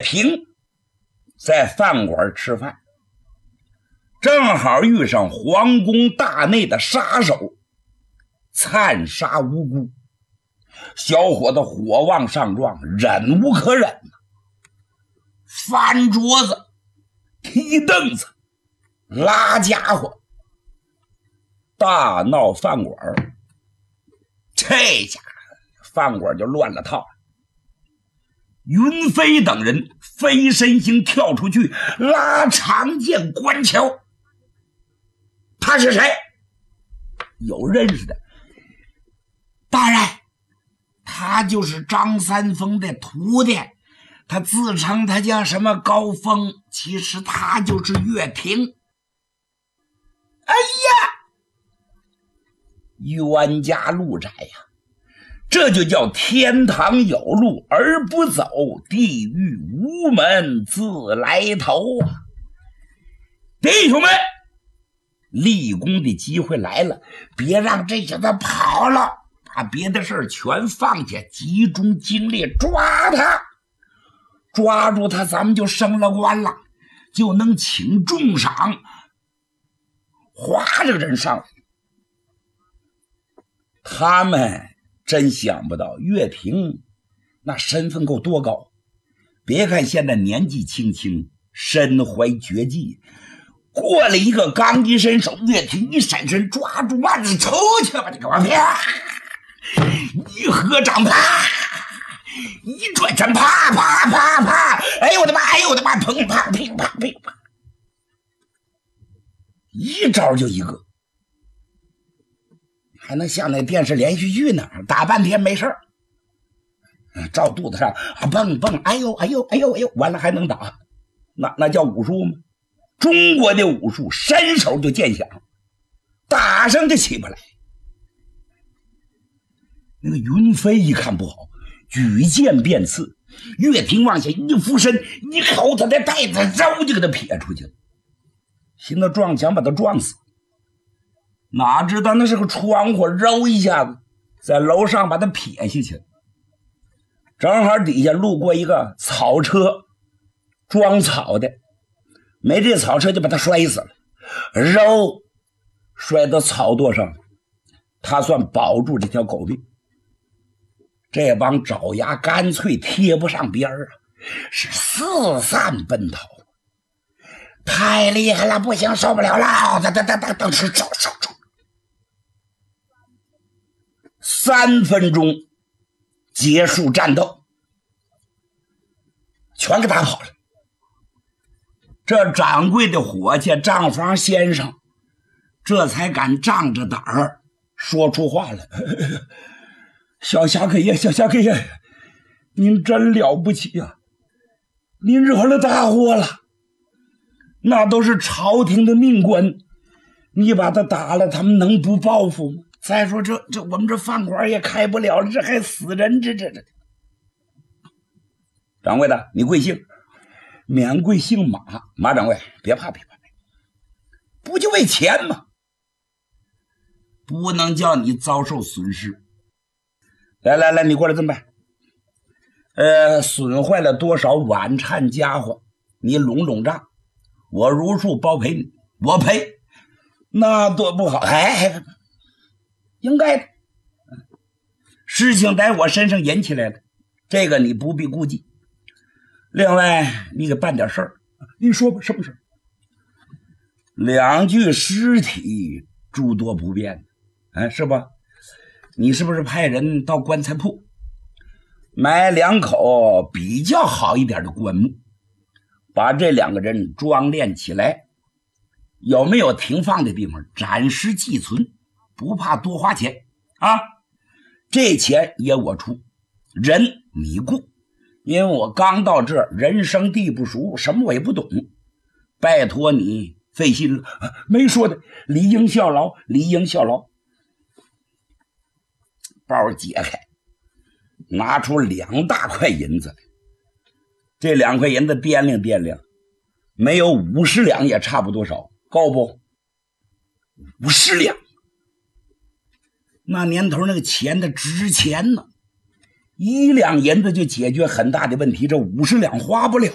廷在饭馆吃饭，正好遇上皇宫大内的杀手残杀无辜，小伙子火旺上撞，忍无可忍，翻桌子踢凳子拉家伙，大闹饭馆。这下饭馆就乱了套了。云飞等人飞身形跳出去，拉长剑观瞧。他是谁？有认识的。大人，他就是张三丰的徒弟，他自称他叫什么高峰，其实他就是岳霆。哎呀，冤家路窄呀，这就叫天堂有路而不走，地狱无门自来投啊！弟兄们，立功的机会来了，别让这小子跑了，把别的事全放下，集中精力抓他。抓住他，咱们就升了官了，就能请重赏。哗，这个人上来，他们真想不到岳霆那身份够多高。别看现在年纪轻轻，身怀绝技，过了一个刚一伸手，岳霆一闪身，抓住腕子抽去吧，这个玩意儿，一合掌，啪，一转身，啪啪啪啪，哎呦我的妈，哎呦我的妈，砰啪乒啪乒啪，一招就一个，还能像那电视连续剧呢，打半天没事儿，照肚子上蹦蹦，哎呦哎呦哎呦哎呦，完了还能打，那叫武术吗？中国的武术伸手就见响，打上就起不来。那个云飞一看不好，举剑便刺，岳霆往下一俯身，一口他的带子揉就给他撇出去了，寻思撞墙把他撞死，哪知道那是个窗户，揉一下子在楼上把他撇下去了。正好底下路过一个草车装草的，没这草车就把他摔死了，肉摔到草垛上，他算保住这条狗命。这帮爪牙干脆贴不上边儿啊，是四散奔逃，太厉害了，不行，受不了了，等是走，3分钟结束战斗，全给打跑了。这掌柜的伙计账房先生这才敢仗着胆儿说出话来，小侠客爷，小侠客爷，您真了不起呀，您惹了大祸了，那都是朝廷的命官，你把他打了，他们能不报复吗？再说这我们这饭馆也开不了了，这还死人，这掌柜的，你贵姓？免贵姓马。马掌柜，别怕，不就为钱吗？不能叫你遭受损失。来，你过来这么办，损坏了多少晚餐家伙，你拢账，我如数包赔你，我赔，那多不好，哎，应该的，事情在我身上引起来的，这个你不必顾忌。另外，你给办点事儿，你说吧，什么事儿？2具尸体诸多不便，是吧？你是不是派人到棺材铺买2口比较好一点的棺木，把这2个人装殓起来，有没有停放的地方暂时寄存，不怕多花钱啊？这钱也我出，人你雇，因为我刚到这儿，人生地不熟，什么我也不懂，拜托你费心了，没说的，理应效劳，理应效劳。包解开，拿出2大块银子来，这2块银子掂量，没有50两也差不多少，够不？50两，那年头那个钱的值钱呢，1两银子就解决很大的问题，这50两花不了。